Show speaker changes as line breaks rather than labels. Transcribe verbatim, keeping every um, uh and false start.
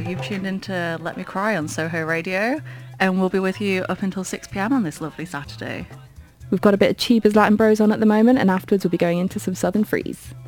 You've tuned into Let Me Cry on Soho Radio, and we'll be with you up until six p.m. on this lovely Saturday.
We've got a bit of Cheaper's Latin Bros on at the moment, and afterwards we'll be going into some Southern Freeze.